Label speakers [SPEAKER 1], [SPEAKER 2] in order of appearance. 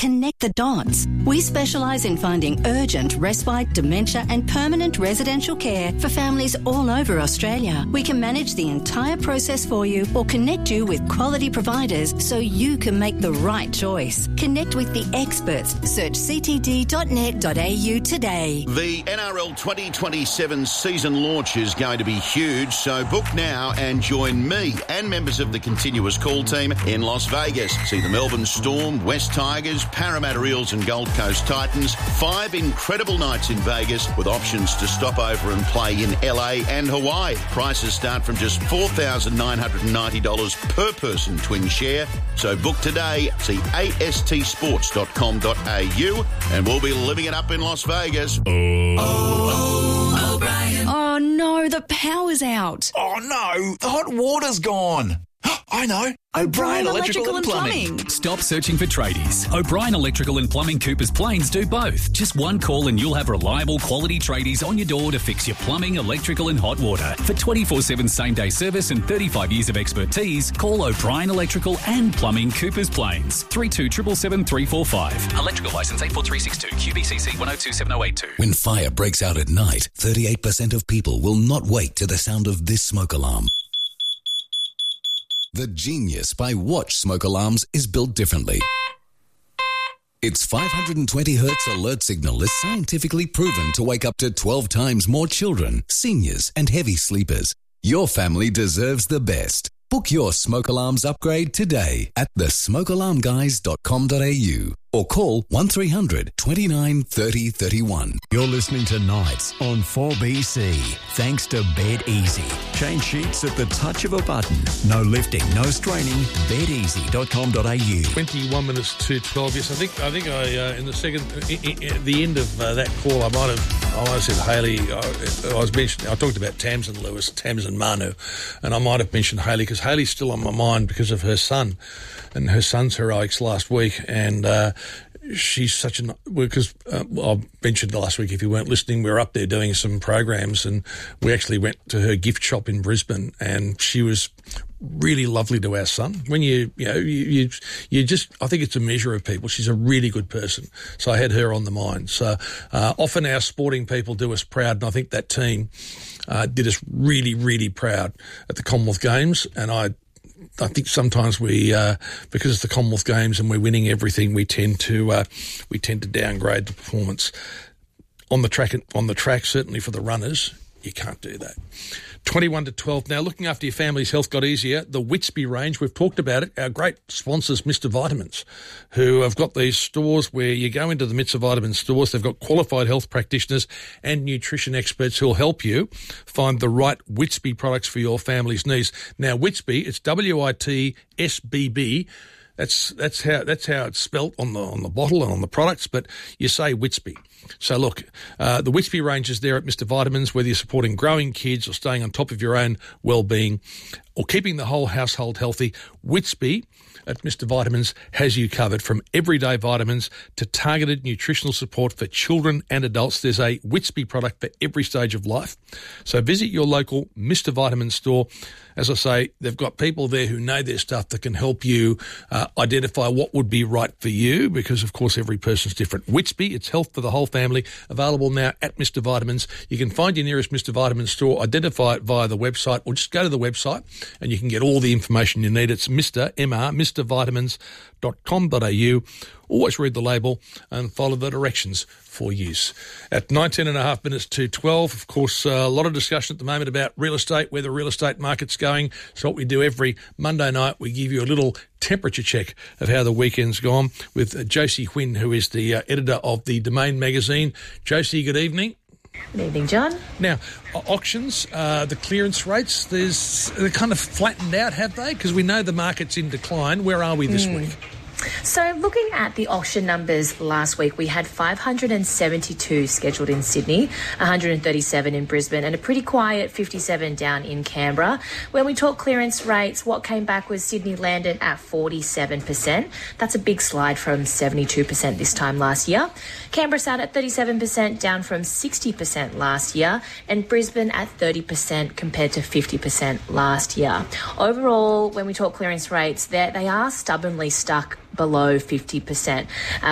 [SPEAKER 1] connect the dots. We specialise in finding urgent, respite, dementia and permanent residential care for families all over Australia. We can manage the entire process for you or connect you with quality providers so you can make the right choice. Connect with the experts. Search ctd.net.au today.
[SPEAKER 2] The NRL 2027 season launch is going to be huge, so book now and join me and members of the continuous call team in Las Vegas. See the Melbourne Storm, West Tigers, Parramatta Eels and Gold Coast Titans. 5 incredible nights in Vegas with options to stop over and play in LA and Hawaii. Prices start from just $4,990 per person twin share. So book today. See astsports.com.au and we'll be living it up in Las Vegas.
[SPEAKER 3] O'Brien.
[SPEAKER 4] Oh no, the power's out.
[SPEAKER 3] Oh no, the hot water's gone. I know. O'Brien Electrical and Plumbing.
[SPEAKER 5] Stop searching for tradies. O'Brien Electrical and Plumbing Coopers Plains do both. Just one call and you'll have reliable quality tradies on your door to fix your plumbing, electrical and hot water. For 24/7 same-day service and 35 years of expertise, call O'Brien Electrical and Plumbing Coopers Plains. 3277 345. Electrical licence 84362 QBCC 1027082.
[SPEAKER 6] When fire breaks out at night, 38% of people will not wake to the sound of this smoke alarm. The genius by Watch smoke alarms is built differently. Its 520 Hz alert signal is scientifically proven to wake up to 12 times more children, seniors and heavy sleepers. Your family deserves the best. Book your smoke alarms upgrade today at thesmokealarmguys.com.au or call 1300 29 30 31.
[SPEAKER 7] You're listening to Nights on 4BC. Thanks to Bed Easy. Change sheets at the touch of a button. No lifting, no straining. bedeasy.com.au.
[SPEAKER 8] 21 minutes to 12. Yes, I think in the second, at the end of that call, I might have said Hayley. I talked about Tamsin Lewis, Tamsin Manu, and I might have mentioned Hayley because Hayley's still on my mind because of her son and her son's heroics last week, and she's such an... Because I mentioned last week, if you weren't listening, we were up there doing some programs and we actually went to her gift shop in Brisbane and she was really lovely to our son. When you just... I think it's a measure of people. She's a really good person. So I had her on the mind. So often our sporting people do us proud, and I think that team did us really, really proud at the Commonwealth Games, and I think sometimes we, because it's the Commonwealth Games and we're winning everything, we tend to downgrade the performance on the track. Certainly for the runners, you can't do that. 21 to 12. Now, looking after your family's health got easier. The Whitby range, we've talked about it. Our great sponsors, Mr. Vitamins, who have got these stores where you go into the Mr. Vitamins stores. They've got qualified health practitioners and nutrition experts who'll help you find the right Whitby products for your family's needs. Now, Whitby, it's WITSBB. That's how it's spelt on the bottle and on the products, but you say Whitby. So look, the Whitby range is there at Mr. Vitamins, whether you're supporting growing kids or staying on top of your own well-being or keeping the whole household healthy. Whitby at Mr. Vitamins has you covered, from everyday vitamins to targeted nutritional support for children and adults. There's a Whitby product for every stage of life. So visit your local Mr. Vitamins store. As I say, they've got people there who know their stuff that can help you identify what would be right for you, because, of course, every person's different. Whitby, it's health for the whole family, available now at Mr. Vitamins. You can find your nearest Mr. Vitamins store, identify it via the website, or just go to the website and you can get all the information you need. It's MrVitamins.com.au. Always read the label and follow the directions for use. At 19 and a half minutes to 12, of course, a lot of discussion at the moment about real estate, where the real estate market's going. So what we do every Monday night, we give you a little temperature check of how the weekend's gone with Josie Huynh, who is the editor of the Domain magazine. Josie, good evening.
[SPEAKER 9] Good evening, John.
[SPEAKER 8] Now, auctions, the clearance rates, they're kind of flattened out, have they? Because we know the market's in decline. Where are we this week?
[SPEAKER 9] So looking at the auction numbers last week, we had 572 scheduled in Sydney, 137 in Brisbane, and a pretty quiet 57 down in Canberra. When we talk clearance rates, what came back was Sydney landed at 47%. That's a big slide from 72% this time last year. Canberra sat at 37%, down from 60% last year, and Brisbane at 30% compared to 50% last year. Overall, when we talk clearance rates, they are stubbornly stuck below 50%.